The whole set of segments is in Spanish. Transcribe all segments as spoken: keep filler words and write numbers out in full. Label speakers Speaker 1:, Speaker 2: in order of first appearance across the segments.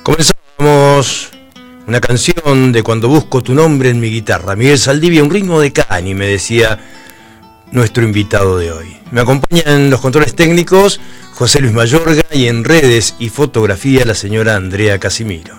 Speaker 1: Comenzamos una canción de Cuando busco tu nombre en mi guitarra. Miguel Saldivia, un ritmo de Cani, me decía nuestro invitado de hoy. Me acompañan los controles técnicos José Luis Mayorga y en redes y fotografía la señora Andrea Casimiro.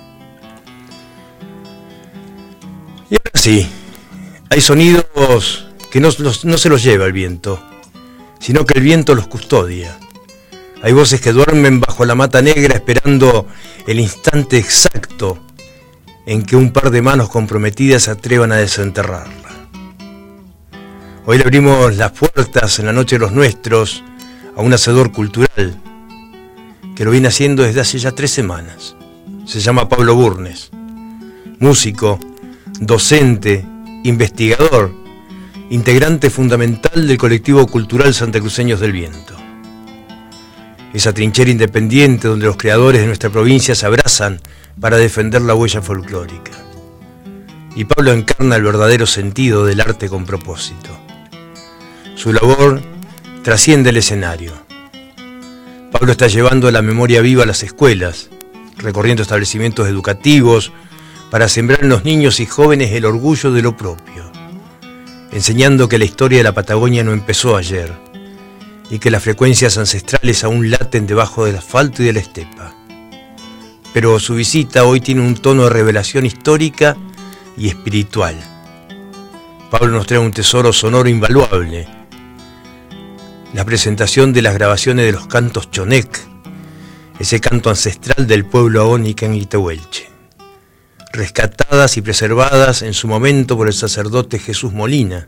Speaker 1: Y ahora sí, hay sonidos que no, los, no se los lleva el viento, sino que el viento los custodia. Hay voces que duermen bajo la mata negra esperando el instante exacto en que un par de manos comprometidas se atrevan a desenterrarla. Hoy le abrimos las puertas en la noche de los nuestros a un hacedor cultural que lo viene haciendo desde hace ya tres semanas. Se llama Pablo Burnes, músico, docente, investigador, integrante fundamental del colectivo cultural Santacruceños del Viento. Esa trinchera independiente donde los creadores de nuestra provincia se abrazan para defender la huella folclórica. Y Pablo encarna el verdadero sentido del arte con propósito. Su labor trasciende el escenario. Pablo está llevando la memoria viva a las escuelas, recorriendo establecimientos educativos para sembrar en los niños y jóvenes el orgullo de lo propio, enseñando que la historia de la Patagonia no empezó ayer y que las frecuencias ancestrales aún laten debajo del asfalto y de la estepa. Pero su visita hoy tiene un tono de revelación histórica y espiritual. Pablo nos trae un tesoro sonoro invaluable: la presentación de las grabaciones de los cantos Chonec, ese canto ancestral del pueblo ahónica en Itehuelche, rescatadas y preservadas en su momento por el sacerdote Jesús Molina.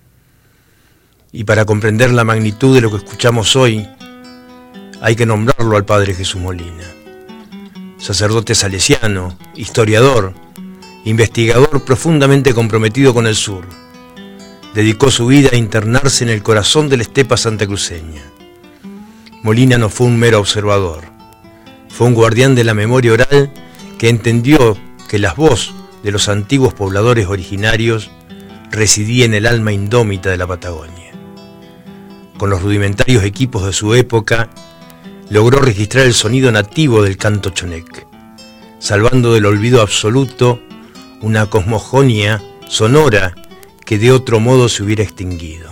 Speaker 1: Y para comprender la magnitud de lo que escuchamos hoy, hay que nombrarlo al padre Jesús Molina, sacerdote salesiano, historiador, investigador profundamente comprometido con el sur. Dedicó su vida a internarse en el corazón de la estepa santacruceña. Molina no fue un mero observador, fue un guardián de la memoria oral que entendió que la voz de los antiguos pobladores originarios residía en el alma indómita de la Patagonia. Con los rudimentarios equipos de su época, logró registrar el sonido nativo del canto Chonec, salvando del olvido absoluto una cosmogonía sonora que de otro modo se hubiera extinguido.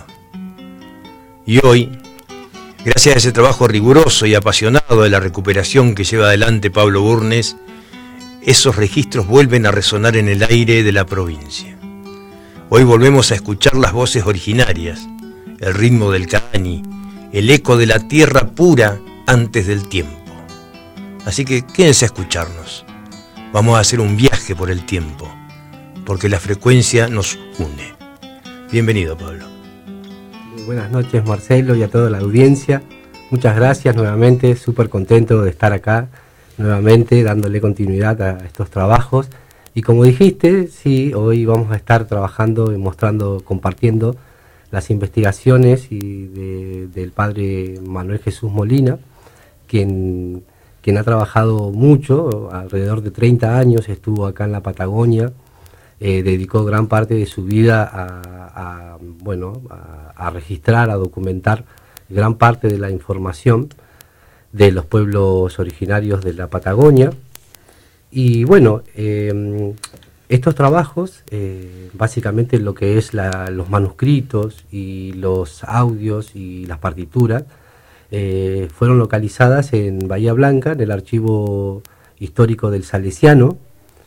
Speaker 1: Y hoy, gracias a ese trabajo riguroso y apasionado de la recuperación que lleva adelante Pablo Burnes, esos registros vuelven a resonar en el aire de la provincia. Hoy volvemos a escuchar las voces originarias, el ritmo del Cani, el eco de la tierra pura antes del tiempo. Así que quédense a escucharnos. Vamos a hacer un viaje por el tiempo, porque la frecuencia nos une. Bienvenido, Pablo.
Speaker 2: Muy buenas noches, Marcelo, y a toda la audiencia. Muchas gracias nuevamente, súper contento de estar acá, nuevamente dándole continuidad a estos trabajos. Y como dijiste, sí, hoy vamos a estar trabajando y mostrando, compartiendo las investigaciones y de, del padre Manuel Jesús Molina, quien, quien ha trabajado mucho, alrededor de treinta años estuvo acá en la Patagonia, eh, dedicó gran parte de su vida a, a, bueno, a, a registrar, a documentar gran parte de la información de los pueblos originarios de la Patagonia. Y bueno, eh, estos trabajos, eh, básicamente lo que es la, los manuscritos y los audios y las partituras, eh, fueron localizadas en Bahía Blanca, en el archivo histórico del Salesiano.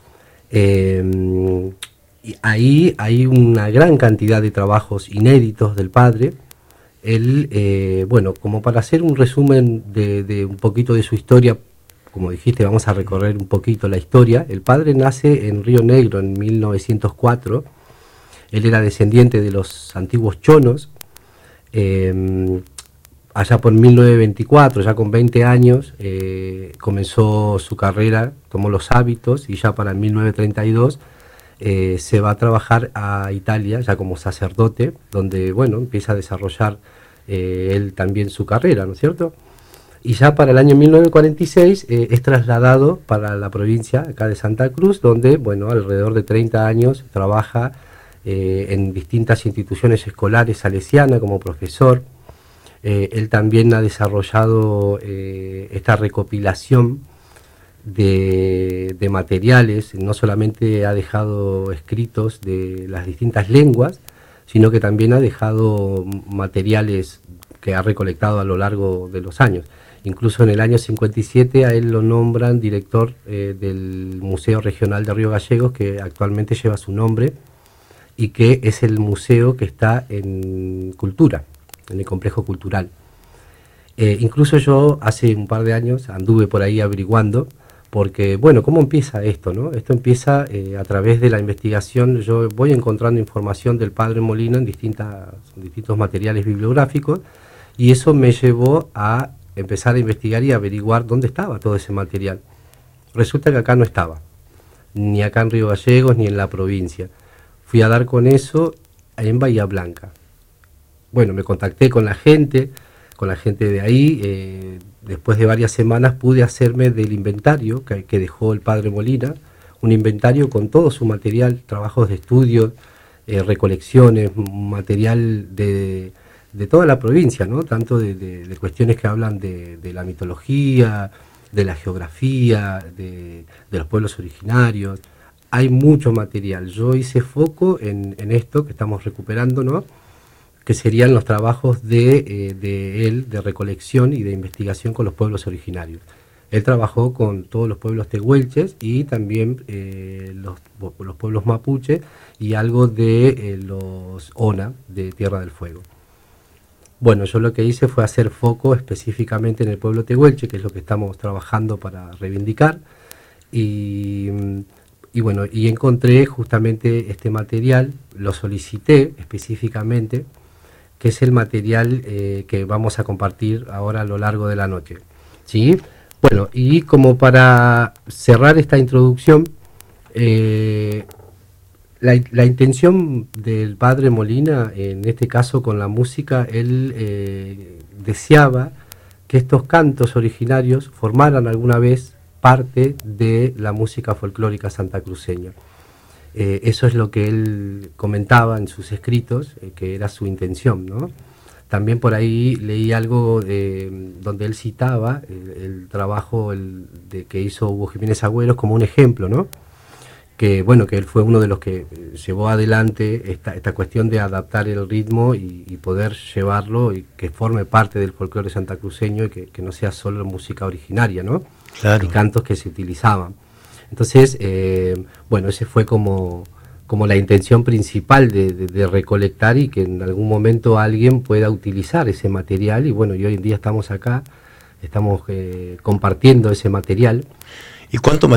Speaker 2: Eh, y ahí hay una gran cantidad de trabajos inéditos del padre. Él, eh, bueno, como para hacer un resumen de, de un poquito de su historia, como dijiste, vamos a recorrer un poquito la historia. El padre nace en Río Negro en mil novecientos cuatro. Él era descendiente de los antiguos chonos. Eh, allá por mil novecientos veinticuatro, ya con veinte años, eh, comenzó su carrera, tomó los hábitos y ya para mil novecientos treinta y dos eh, se va a trabajar a Italia, ya como sacerdote, donde, bueno, empieza a desarrollar eh, él también su carrera, ¿no es cierto? Y ya para el año mil novecientos cuarenta y seis eh, es trasladado para la provincia acá de Santa Cruz, donde, bueno, alrededor de treinta años trabaja eh, en distintas instituciones escolares salesianas como profesor. Eh, él también ha desarrollado eh, esta recopilación de, de materiales, no solamente ha dejado escritos de las distintas lenguas, sino que también ha dejado materiales que ha recolectado a lo largo de los años. Incluso en el año cincuenta y siete a él lo nombran director eh, del Museo Regional de Río Gallegos, que actualmente lleva su nombre y que es el museo que está en Cultura, en el complejo cultural. Eh, incluso yo hace un par de años anduve por ahí averiguando, porque, bueno, ¿cómo empieza esto, no? Esto empieza eh, a través de la investigación. Yo voy encontrando información del padre Molina en distintas, distintos materiales bibliográficos, y eso me llevó a empezar a investigar y a averiguar dónde estaba todo ese material. Resulta que acá no estaba, ni acá en Río Gallegos, ni en la provincia. Fui a dar con eso en Bahía Blanca. Bueno, me contacté con la gente, con la gente de ahí. Eh, después de varias semanas pude hacerme del inventario que, que dejó el padre Molina, un inventario con todo su material, trabajos de estudio, eh, recolecciones, material de, de toda la provincia, ¿no? Tanto de, de, de cuestiones que hablan de, de la mitología, de la geografía, de, de los pueblos originarios. Hay mucho material. Yo hice foco en, en esto que estamos recuperando, ¿no? Que serían los trabajos de, eh, de él, de recolección y de investigación con los pueblos originarios. Él trabajó con todos los pueblos tehuelches y también eh, los, los pueblos mapuche y algo de eh, los Ona, de Tierra del Fuego. Bueno, yo lo que hice fue hacer foco específicamente en el pueblo tehuelche, que es lo que estamos trabajando para reivindicar, y, y bueno, y encontré justamente este material, lo solicité específicamente, que es el material eh, que vamos a compartir ahora a lo largo de la noche, ¿sí? Bueno, y como para cerrar esta introducción, eh, la, la intención del padre Molina, en este caso con la música, él eh, deseaba que estos cantos originarios formaran alguna vez parte de la música folclórica santacruceña. Eh, eso es lo que él comentaba en sus escritos, eh, que era su intención, ¿no? También por ahí leí algo eh, donde él citaba el, el trabajo el, de, que hizo Hugo Jiménez Agüeros como un ejemplo, ¿no? Que bueno, que él fue uno de los que llevó adelante esta, esta cuestión de adaptar el ritmo y, y poder llevarlo y que forme parte del folclore santacruceño y que, que no sea solo música originaria, ¿no?
Speaker 1: Claro.
Speaker 2: Y cantos que se utilizaban. Entonces, eh, bueno, ese fue como, como la intención principal de, de, de recolectar y que en algún momento alguien pueda utilizar ese material. Y bueno, y hoy en día estamos acá, estamos eh, compartiendo ese material.
Speaker 1: ¿Y cuánto